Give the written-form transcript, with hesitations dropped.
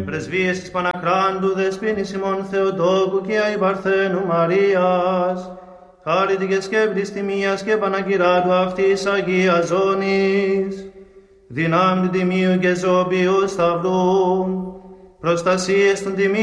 Πρεσβείες της Παναχράντου Δεσποίνης ημών Θεοτόκου και Αϊ Παρθένου Μαρίας, χάριτικες και ευρυστημίας και Παναγυράτου αυτής Αγίας Ζώνης, δυνάμει του Τιμίου και Ζώπιου Σταυρού, προστασίες των τιμίων